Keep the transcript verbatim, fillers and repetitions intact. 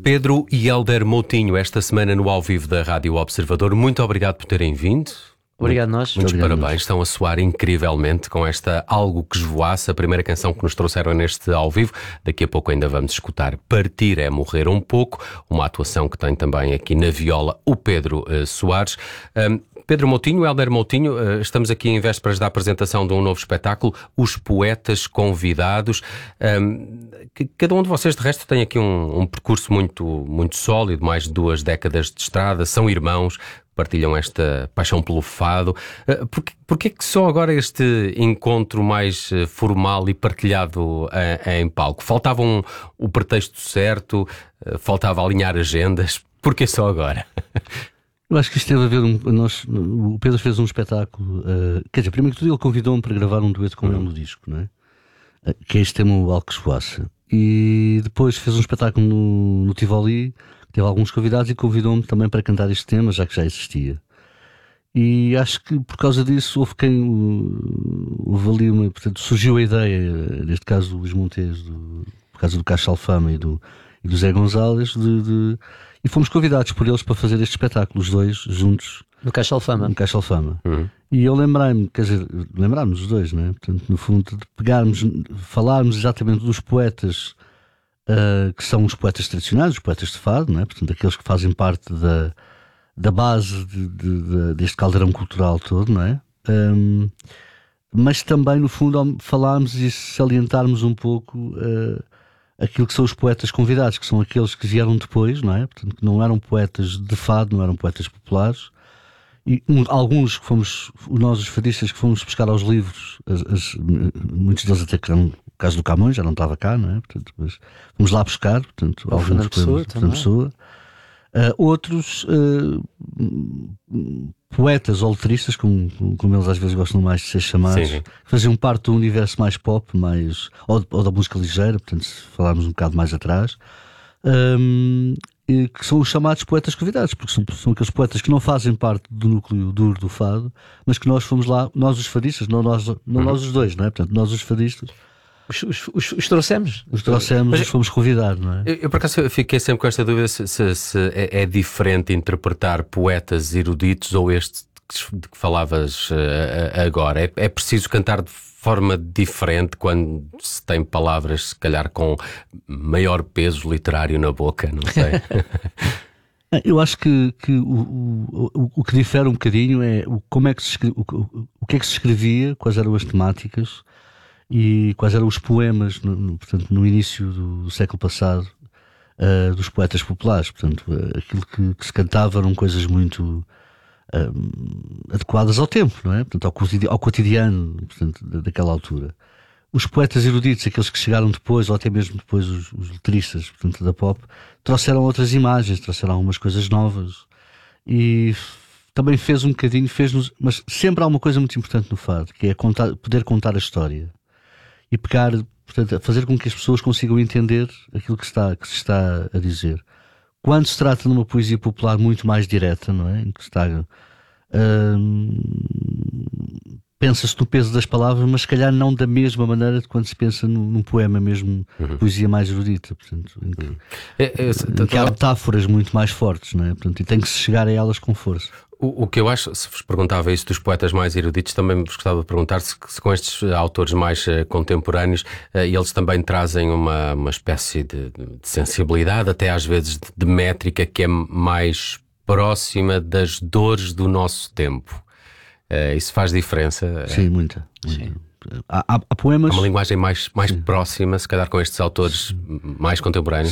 Pedro e Hélder Moutinho, esta semana no Ao Vivo da Rádio Observador. Muito obrigado por terem vindo. Obrigado a nós. Muitos Obrigado parabéns, nós. Estão a soar incrivelmente com esta Algo que Esvoaça, a primeira canção que nos trouxeram neste Ao Vivo. Daqui a pouco ainda vamos escutar Partir é Morrer um Pouco, uma atuação que tem também aqui na viola o Pedro uh, Soares. Um, Pedro Moutinho, Hélder Moutinho, uh, estamos aqui em vésperas da apresentação de um novo espetáculo, Os Poetas Convidados. Um, que, cada um de vocês, de resto, tem aqui um, um percurso muito, muito sólido, mais de duas décadas de estrada, são irmãos, partilham esta paixão pelo fado. Porquê, porquê que só agora este encontro mais formal e partilhado em, em palco? Faltava um, o pretexto certo? Faltava alinhar agendas? Porquê só agora? Eu acho que isto teve a ver... Um, nós, o Pedro fez um espetáculo... Uh, quer dizer, primeiro que tudo ele convidou-me para gravar um dueto com uhum. ele no disco, não é? Uh, que é este tema, o Algo que Esvoaça. E depois fez um espetáculo no, no Tivoli, teve alguns convidados e convidou-me também para cantar este tema, já que já existia. E acho que por causa disso houve quem houve ali uma, portanto, surgiu a ideia, neste caso do Luís Montes, do, por causa do Caixa Alfama e do, e do Zé Gonzalez, de, de, e fomos convidados por eles para fazer este espetáculo, os dois juntos. No Caixa Alfama. No Caixa Alfama. Uhum. E eu lembrei-me, quer dizer, lembrámos os dois, não é? Portanto, no fundo, de pegarmos, falarmos exatamente dos poetas. Uh, que são os poetas tradicionais, os poetas de fado, não é? Portanto, aqueles que fazem parte da, da base de, de, de, deste caldeirão cultural todo, não é? Um, mas também, no fundo, falarmos e salientarmos um pouco uh, aquilo que são os poetas convidados, que são aqueles que vieram depois, não é? Portanto, que não eram poetas de fado, não eram poetas populares. E um, alguns que fomos, nós os fadistas, que fomos buscar aos livros, as, as, muitos deles até que eram, o caso do Camões já não estava cá, não é? Portanto, mas fomos lá buscar, portanto, o alguns Fernando Pessoa, Fernando Pessoa. Uh, outros uh, poetas ou letristas, como, como eles às vezes gostam mais de ser chamados, sim, sim. faziam parte do universo mais pop, mais, ou, ou da música ligeira, portanto, se falarmos um bocado mais atrás. Um, que são os chamados poetas convidados, porque são, são aqueles poetas que não fazem parte do núcleo duro do fado, mas que nós fomos lá, nós os fadistas, não nós, não uhum. nós os dois, não é? Portanto, nós os fadistas os, os, os, os trouxemos, os trouxemos, mas, os fomos convidar, não é? Eu, eu por acaso fiquei sempre com esta dúvida se, se, se é, é diferente interpretar poetas eruditos ou este de que falavas uh, agora. É, é preciso cantar de forma diferente quando se tem palavras, se calhar, com maior peso literário na boca, não sei. Eu acho que, que o, o, o que difere um bocadinho é o, como é que se escreve, o, o que é que se escrevia, quais eram as temáticas e quais eram os poemas no, no, portanto, no início do século passado uh, dos poetas populares. Portanto, uh, aquilo que, que se cantava eram coisas muito Um, adequadas ao tempo, não é? Portanto, ao, cotidiano, ao cotidiano portanto, daquela altura. Os poetas eruditos, aqueles que chegaram depois, ou até mesmo depois os, os letristas, portanto, da pop, trouxeram outras imagens, trouxeram algumas coisas novas e também fez um bocadinho, fez-nos, mas sempre há uma coisa muito importante no fado, que é contar, poder contar a história e pegar, portanto, fazer com que as pessoas consigam entender aquilo que, está, que se está a dizer. Quando se trata de uma poesia popular muito mais direta, não é? Em que está, hum, pensa-se no peso das palavras, mas se calhar não da mesma maneira de quando se pensa num, num poema mesmo, uhum. poesia mais erudita, portanto, em que, uhum. é, é, em que há metáforas muito mais fortes, não é? Portanto, e tem que se chegar a elas com força. O, o que eu acho, se vos perguntava isso dos poetas mais eruditos, também me gostava de perguntar se, se com estes autores mais uh, contemporâneos uh, eles também trazem uma, uma espécie de, de sensibilidade, até às vezes de, de métrica, que é mais próxima das dores do nosso tempo. Uh, isso faz diferença? Sim, muita. muita. Sim. Há, há, há poemas... Há uma linguagem mais, mais próxima, se calhar com estes autores mais contemporâneos.